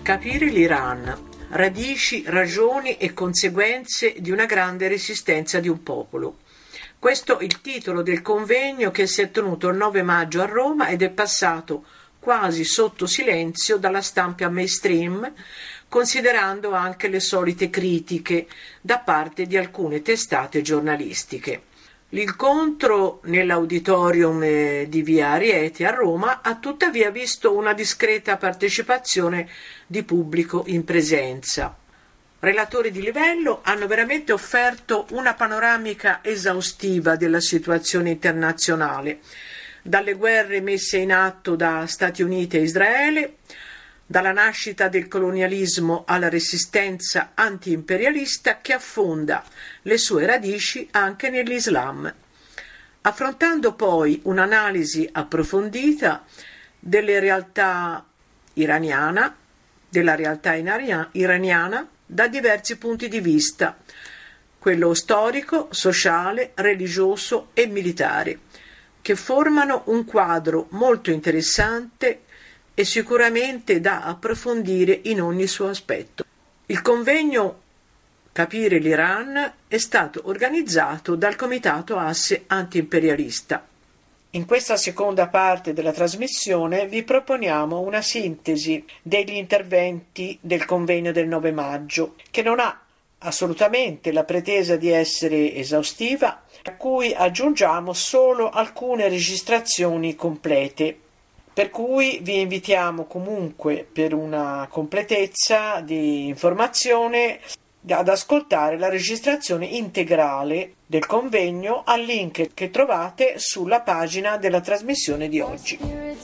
Capire l'Iran. Radici, ragioni e conseguenze di una grande resistenza di un popolo. Questo è il titolo del convegno che si è tenuto il 9 maggio a Roma ed è passato quasi sotto silenzio dalla stampa mainstream, considerando anche le solite critiche da parte di alcune testate giornalistiche. L'incontro nell'auditorium di Via Arieti a Roma ha tuttavia visto una discreta partecipazione di pubblico in presenza. Relatori di livello hanno veramente offerto una panoramica esaustiva della situazione internazionale, dalle guerre messe in atto da Stati Uniti e Israele, dalla nascita del colonialismo alla resistenza anti-imperialista che affonda le sue radici anche nell'Islam, affrontando poi un'analisi approfondita della realtà iraniana da diversi punti di vista, quello storico, sociale, religioso e militare, che formano un quadro molto interessante e sicuramente da approfondire in ogni suo aspetto. Il convegno Capire l'Iran è stato organizzato dal Comitato Asse Antiimperialista. In questa seconda parte della trasmissione vi proponiamo una sintesi degli interventi del convegno del 9 maggio, che non ha assolutamente la pretesa di essere esaustiva, a cui aggiungiamo solo alcune registrazioni complete. Per cui vi invitiamo comunque, per una completezza di informazione, ad ascoltare la registrazione integrale del convegno al link che trovate sulla pagina della trasmissione di oggi.